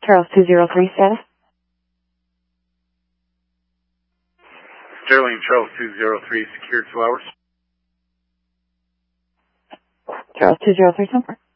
Charles 203 status. Sterling Charles 203 secured 2 hours. Charles 203 somewhere.